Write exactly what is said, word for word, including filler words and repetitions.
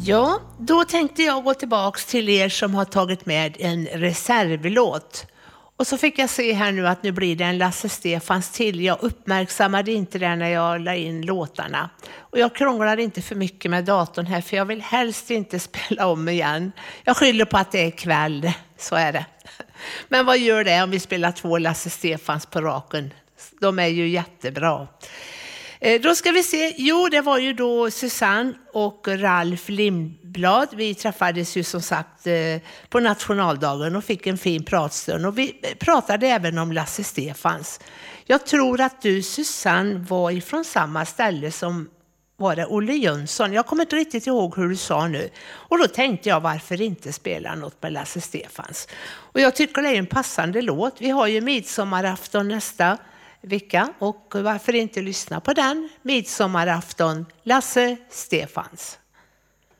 Ja, då tänkte jag gå tillbaks till er som har tagit med en reservlåt. Och så fick jag se här nu att nu blir det en Lasse Stefans till. Jag uppmärksammade inte det när jag la in låtarna. Och jag krånglar inte för mycket med datorn här, för jag vill helst inte spela om igen. Jag skyller på att det är kväll, så är det. Men vad gör det om vi spelar två Lasse Stefans på raken? De är ju jättebra. Då ska vi se, jo det var ju då Susanne och Ralf Lindblad. Vi träffades ju som sagt på nationaldagen och fick en fin pratstund. Och vi pratade även om Lasse Stefans. Jag tror att du, Susanne, var ifrån samma ställe som var det Olle Jönsson. Jag kommer inte riktigt ihåg hur du sa nu. Och då tänkte jag, varför inte spela något med Lasse Stefans? Och jag tycker det är en passande låt. Vi har ju midsommarafton nästa vecka, och varför inte lyssna på den? Midsommarafton, Lasse Stefans.